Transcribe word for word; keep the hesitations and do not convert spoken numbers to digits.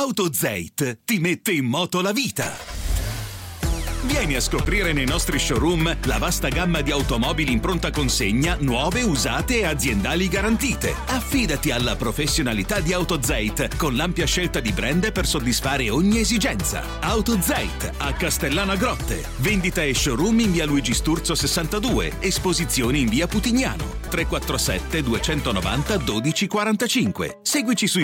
AutoZeit ti mette in moto la vita. Vieni a scoprire nei nostri showroom la vasta gamma di automobili in pronta consegna, nuove, usate e aziendali garantite. Affidati alla professionalità di AutoZeit con l'ampia scelta di brand per soddisfare ogni esigenza. AutoZeit a Castellana Grotte. Vendita e showroom in via Luigi Sturzo sessantadue. Esposizioni in via Putignano. tre quattro sette due nove zero uno due quarantacinque. Seguici sui